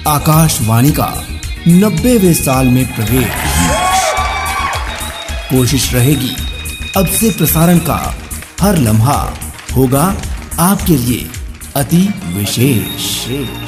आकाशवाणी का 90वें साल में प्रवेश। कोशिश रहेगी अब से प्रसारण का हर लम्हा होगा आपके लिए अति विशेष।